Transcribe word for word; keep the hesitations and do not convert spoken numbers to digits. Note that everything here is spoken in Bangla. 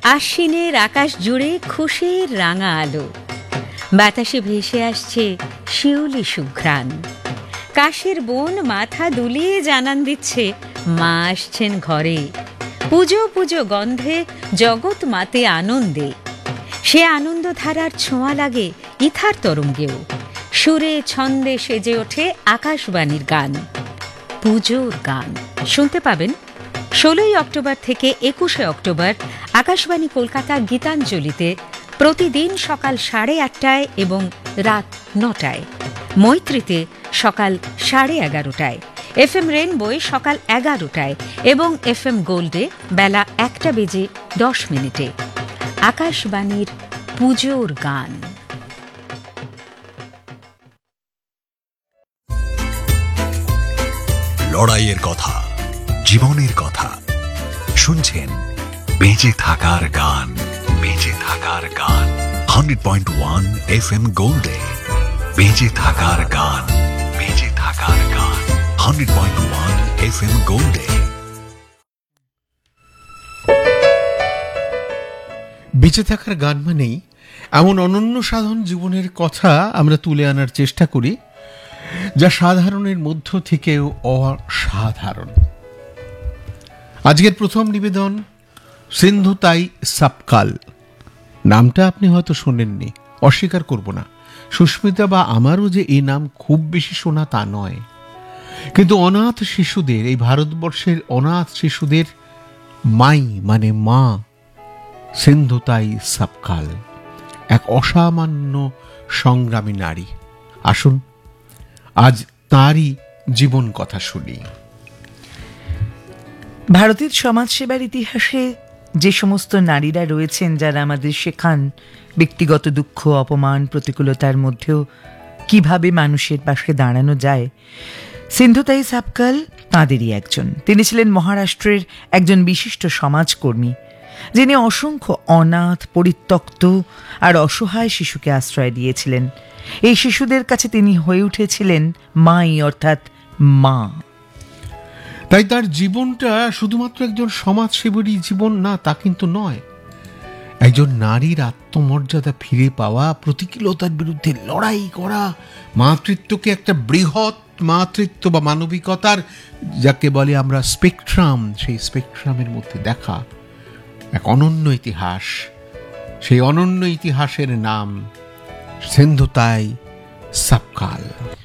আশ্বিনের আকাশ জুড়ে খুশির রাঙা আলো, বাতাসে ভেসে আসছে শিউলি সুঘ্রাণ। কাশের বোন মাথা দুলিয়ে জানান দিচ্ছে মা আসছেন ঘরে। পুজো পুজো গন্ধে জগৎ মাতে আনন্দে, সে আনন্দধারার ছোঁয়া লাগে ইথার তরঙ্গেও। সুরে ছন্দে সেজে ওঠে আকাশবাণীর গান, পুজোর গান। শুনতে পাবেন ষোলোই অক্টোবর থেকে একুশে অক্টোবর আকাশবাণী কলকাতা গীতাঞ্জলিতে প্রতিদিন সকাল সাড়ে আটটায় এবং রাত নটায়, মৈত্রীতে সকাল সাড়ে এগারোটায়, এফ এম রেনবোয় সকাল এগারোটায় এবং এফ এম গোল্ডে বেলা একটা বেজে দশ মিনিটে। আকাশবাণীর পুজোর গান। লড়াইয়ের কথা, জীবনের কথা শুনছেন বেঁচে থাকার গান। বেঁচে থাকার গান hundred point one F M গোল্ডে। বেঁচে থাকার গান, বেঁচে থাকার গান hundred point one F M গোল্ডে। বেঁচে থাকার গান মানেই এমন অনন্য সাধারণ জীবনের কথা আমরা তুলে আনার চেষ্টা করি, যা সাধারণের মধ্য থেকেও অসাধারণ। আজকের প্রথম নিবেদন সিন্ধুতাই সাপকাল। নামটা আপনি হয়তো শোনেননি, অস্বীকার করব না। সুস্মিতা বা আমারও যে এই নাম খুব বেশি শোনা তা নয়, কিন্তু অনাথ শিশুদের, এই ভারতবর্ষের অনাথ শিশুদের মাই মানে মা সিন্ধুতাই সাপকাল, এক অসামান্য সংগ্রামী নারী। আসুন আজ তাঁরই জীবন কথা শুনি। ভারতের সমাজসেবার ইতিহাসে যে সমস্ত নারীরা রয়েছেন, যারা আমাদের শেখান ব্যক্তিগত দুঃখ, অপমান, প্রতিকূলতার মধ্যেও কিভাবে মানুষের পাশে দাঁড়ানো যায়, সিন্ধুতাই সাপকাল তাঁদেরই একজন। তিনি ছিলেন মহারাষ্ট্রের একজন বিশিষ্ট সমাজকর্মী, যিনি অসংখ্য অনাথ, পরিত্যক্ত আর অসহায় শিশুকে আশ্রয় দিয়েছিলেন। এই শিশুদের কাছে তিনি হয়ে উঠেছিলেন মাই, অর্থাৎ মা। তাই তার জীবনটা শুধুমাত্র একজন সমাজসেবীরই জীবন না, তা কিন্তু নয়। একজন নারীর আত্মমর্যাদা ফিরে পাওয়া, প্রতিকূলতার বিরুদ্ধে লড়াই করা, মাতৃত্বকে একটা বৃহৎ মাতৃত্ব বা মানবিকতার, যাকে বলে আমরা স্পেকট্রাম, সেই স্পেকট্রামের মধ্যে দেখা এক অনন্য ইতিহাস। সেই অনন্য ইতিহাসের নাম সিন্ধুতাই সাপকাল।